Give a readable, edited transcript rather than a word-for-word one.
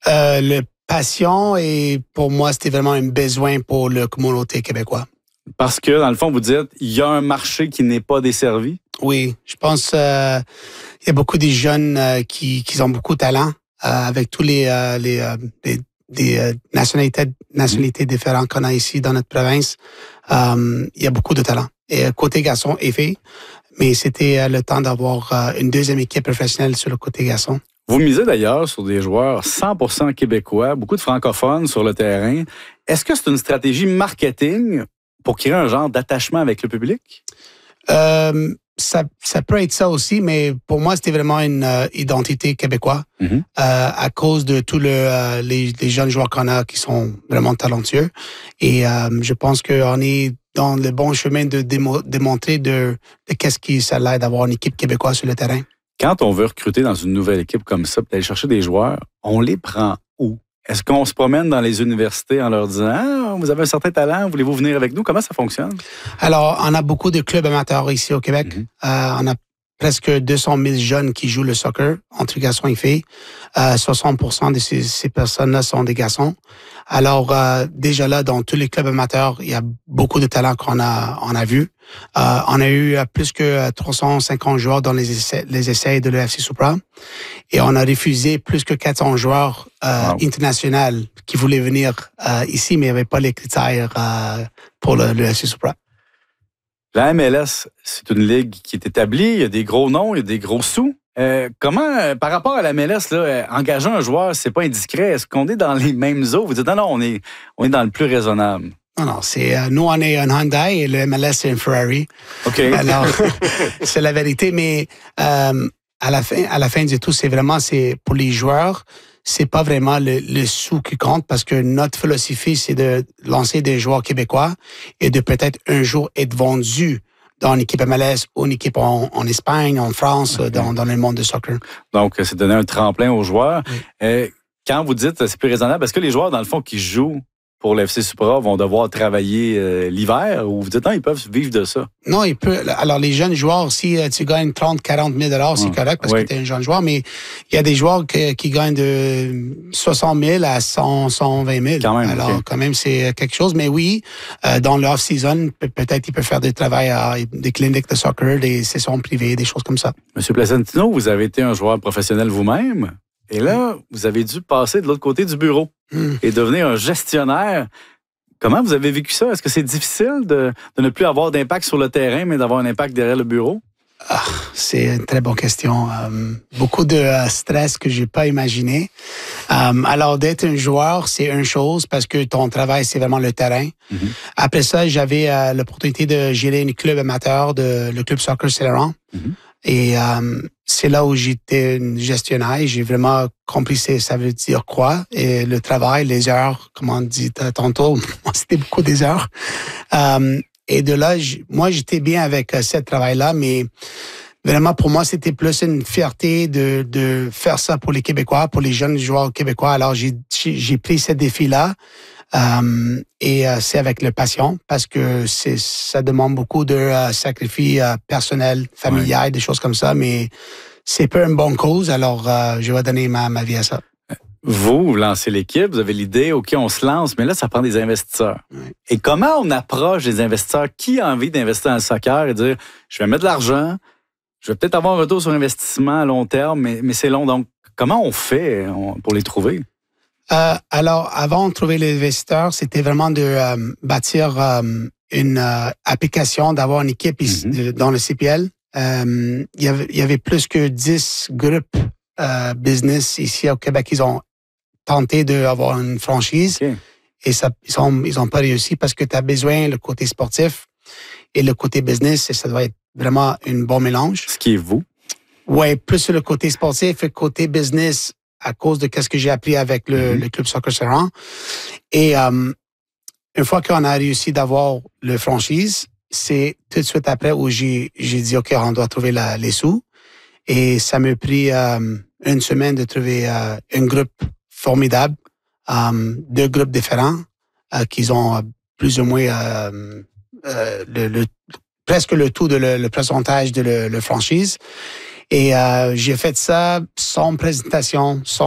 Le passion et pour moi, c'était vraiment un besoin pour la communauté québécoise. Parce que, dans le fond, vous dites, il y a un marché qui n'est pas desservi? Oui, je pense il y a beaucoup de jeunes qui ont beaucoup de talent avec tous les nationalités différentes qu'on a ici dans notre province. Il y a beaucoup de talent. Et côté garçon et filles, mais c'était le temps d'avoir une deuxième équipe professionnelle sur le côté garçon. Vous misez d'ailleurs sur des joueurs 100% québécois, beaucoup de francophones sur le terrain. Est-ce que c'est une stratégie marketing pour créer un genre d'attachement avec le public? Ça peut être ça aussi, mais pour moi, c'était vraiment une identité québécoise à cause de tous les jeunes joueurs qu'on a qui sont vraiment talentueux. Et je pense qu'on est dans le bon chemin de démontrer de qu'est-ce qui ça l'aide d'avoir une équipe québécoise sur le terrain. Quand on veut recruter dans une nouvelle équipe comme ça, aller chercher des joueurs, on les prend où? Est-ce qu'on se promène dans les universités en leur disant « Ah, vous avez un certain talent, voulez-vous venir avec nous? » Comment ça fonctionne? Alors, on a beaucoup de clubs amateurs ici au Québec. On a presque 200 000 jeunes qui jouent le soccer entre garçons et filles. 60% de ces personnes-là sont des garçons. Alors, déjà là, dans tous les clubs amateurs, il y a beaucoup de talents qu'on a vus. On a eu plus que 350 joueurs dans les essais de l'EFC Supra. Et on a refusé plus que 400 joueurs internationaux qui voulaient venir ici, mais il n'y avait pas les critères pour l'EFC Supra. La MLS, c'est une ligue qui est établie, il y a des gros noms, il y a des gros sous. Comment, par rapport à la MLS, là, engager un joueur, c'est pas indiscret. Est-ce qu'on est dans les mêmes eaux? Vous dites non, on est dans le plus raisonnable. Non, nous, on est un Hyundai et le MLS, c'est un Ferrari. OK. Alors, c'est la vérité, mais à la fin du tout, c'est pour les joueurs, c'est pas vraiment le sou qui compte parce que notre philosophie, c'est de lancer des joueurs québécois et de peut-être un jour être vendus dans une équipe MLS ou une équipe en Espagne, en France, dans le monde du soccer. Donc, c'est donner un tremplin aux joueurs. Oui. Quand vous dites c'est plus raisonnable, est-ce que les joueurs, dans le fond, qui jouent pour l'FC Supra vont devoir travailler l'hiver ou vous dites non, ils peuvent vivre de ça? Non, ils peuvent. Alors, les jeunes joueurs, si tu gagnes 30, 40 000 $, c'est correct parce que tu es un jeune joueur, mais il y a des joueurs qui gagnent de 60 000 à 100, 120 000. Quand même, alors, quand même, c'est quelque chose. Mais oui, dans l'off-season, peut-être ils peuvent faire du travail des cliniques de soccer, des sessions privées, des choses comme ça. Monsieur Placentino, vous avez été un joueur professionnel vous-même. Et là, vous avez dû passer de l'autre côté du bureau et devenir un gestionnaire. Comment vous avez vécu ça? Est-ce que c'est difficile de ne plus avoir d'impact sur le terrain, mais d'avoir un impact derrière le bureau? C'est une très bonne question. Beaucoup de stress que j'ai pas imaginé. Alors, d'être un joueur, c'est une chose parce que ton travail, c'est vraiment le terrain. Après ça, j'avais l'opportunité de gérer un club amateur, le club Soccer Celeron. Et c'est là où j'étais gestionnaire et j'ai vraiment compris ça veut dire quoi. Et le travail, les heures, comme on dit tantôt, c'était beaucoup des heures. Et de là, moi, j'étais bien avec ce travail-là, mais vraiment, pour moi, c'était plus une fierté de faire ça pour les Québécois, pour les jeunes joueurs québécois. Alors, j'ai pris ce défi-là. Et c'est avec le passion parce que ça demande beaucoup de sacrifices personnels, familial, des choses comme ça, mais c'est pas une bonne cause, alors je vais donner ma vie à ça. Vous lancez l'équipe, vous avez l'idée, OK, on se lance, mais là, ça prend des investisseurs. Et comment on approche des investisseurs? Qui a envie d'investir dans le soccer et dire, je vais mettre de l'argent, je vais peut-être avoir un retour sur investissement à long terme, mais c'est long. Donc, comment on fait pour les trouver? Alors, avant de trouver les investisseurs, c'était vraiment de bâtir une application, d'avoir une équipe ici, dans le CPL. Il y avait plus que 10 groupes business ici au Québec. Ils ont tenté d'avoir une franchise et ils ont pas réussi parce que tu as besoin le côté sportif et le côté business et ça doit être vraiment un bon mélange. Ce qui est vous? Oui, plus sur le côté sportif et le côté business à cause de ce que j'ai appris avec le club Soccer Celeron. Et une fois qu'on a réussi d'avoir le franchise, c'est tout de suite après où j'ai dit, OK, on doit trouver les sous. Et ça m'a pris une semaine de trouver un groupe formidable, 2 groupes différents qui ont plus ou moins presque le tout de le pourcentage de le franchise. Et j'ai fait ça sans présentation, sans